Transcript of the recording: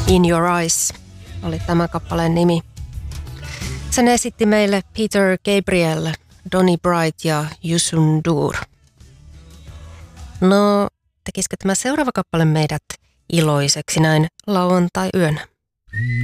In Your Eyes oli tämä kappaleen nimi. Sen esitti meille Peter Gabriel, Donny Bright ja Youssou N'Dour. No, tekisikö tämä seuraava kappale meidät iloiseksi näin lauantai-yönä?